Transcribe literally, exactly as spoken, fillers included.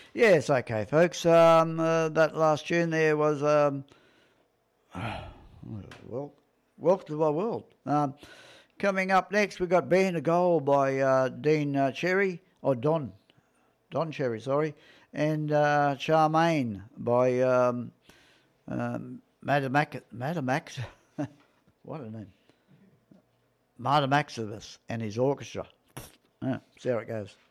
Yes, okay, folks. Um, uh, that last tune there was um, well, welcome to my world. Um, coming up next, we've got "Being a Goal" by uh, Dean uh, Cherry or Don Don Cherry, sorry, and uh, "Charmaine" by um, um, Madam Mac- Madam Max. What a name, Marta Maximus and his orchestra. Yeah, see how it goes.